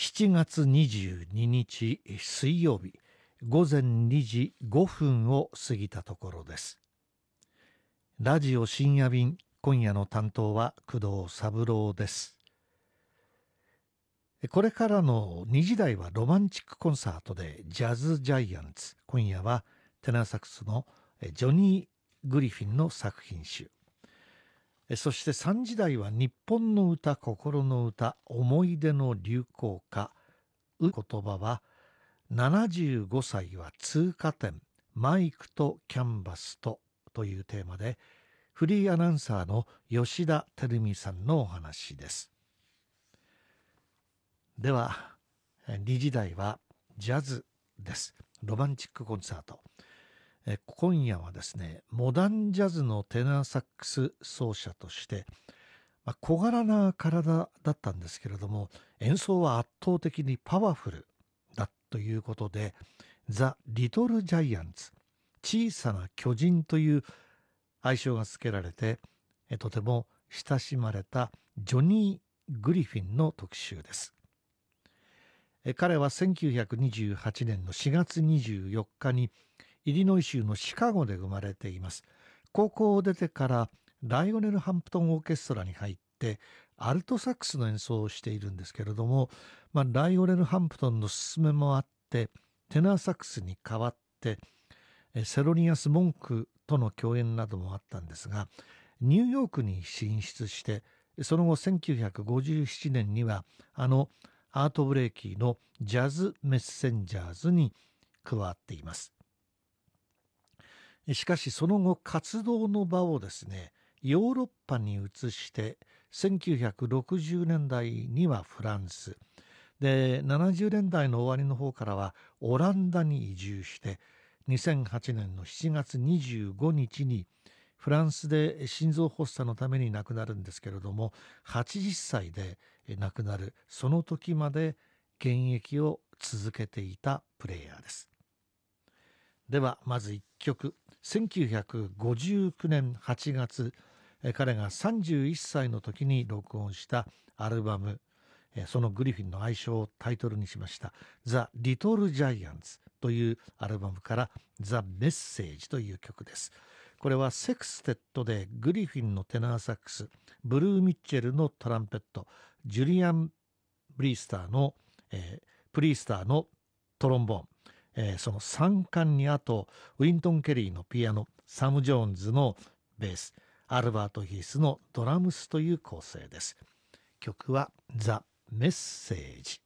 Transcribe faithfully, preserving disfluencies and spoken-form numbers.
しちがつにじゅうににち水曜日ごぜんにじごふんを過ぎたところです。ラジオ深夜便、今夜の担当は工藤三郎です。これからのにじ台はロマンチックコンサートでジャズジャイアンツ、今夜はテナーサックスのジョニー・グリフィンの作品集、そしてさんじ台は日本の歌、心の歌、思い出の流行歌、う言葉はななじゅうごさいは通過点、マイクとキャンバスとというテーマで、フリーアナウンサーの吉田照美さんのお話です。ではにじ台はジャズです。ロマンチックコンサート。え今夜はですね、モダンジャズのテナーサックス奏者として、まあ、小柄な体だったんですけれども、演奏は圧倒的にパワフルだということで、ザ・リトル・ジャイアンツ、小さな巨人という愛称が付けられて、えとても親しまれたジョニー・グリフィンの特集です。え彼はせんきゅうひゃくにじゅうはちねんのしがつにじゅうよっかにイリノイ州のシカゴで生まれています。高校を出てからライオネル・ハンプトンオーケストラに入ってアルトサックスの演奏をしているんですけれども、まあ、ライオネル・ハンプトンの勧めもあってテナーサックスに代わってセロニアス・モンクとの共演などもあったんですが、ニューヨークに進出して、その後せんきゅうひゃくごじゅうななねんにはあのアート・ブレイキーのジャズ・メッセンジャーズに加わっています。しかしその後活動の場をですね、ヨーロッパに移してせんきゅうひゃくろくじゅうねんだいにはフランスで、ななじゅうねんだいの終わりの方からはオランダに移住して、にせんはちねんのしちがつにじゅうごにちにフランスで心臓発作のために亡くなるんですけれども、はちじゅっさいで亡くなるその時まで現役を続けていたプレイヤーです。ではまずいっきょく、せんきゅうひゃくごじゅうきゅうねんはちがつ、彼がさんじゅういっさいの時に録音したアルバム、そのグリフィンの愛称をタイトルにしましたザ・リトル・ジャイアンツというアルバムからザ・メッセージという曲です。これはセクステッドでグリフィンのテナーサックス、ブルー・ミッチェルのトランペット、ジュリアン・ブリースターの、えー、プリースターのトロンボーン、えー、そのさんかんにあとウィントン・ケリーのピアノ、サム・ジョーンズのベース、アルバート・ヒースのドラムスという構成です。曲はザ・メッセージ。